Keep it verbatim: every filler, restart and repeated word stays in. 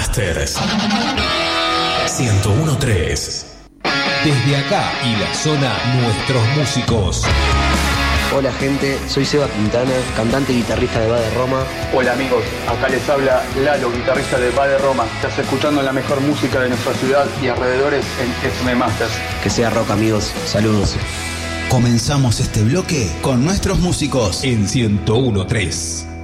Masters ciento uno punto tres. Desde acá y la zona, nuestros músicos. Hola gente, soy Seba Quintana, cantante y guitarrista de Bade Roma. Hola amigos, acá les habla Lalo, guitarrista de Bade Roma. Estás escuchando la mejor música de nuestra ciudad y alrededores en F M Masters. Que sea rock amigos, saludos. Comenzamos este bloque con nuestros músicos en ciento uno punto tres.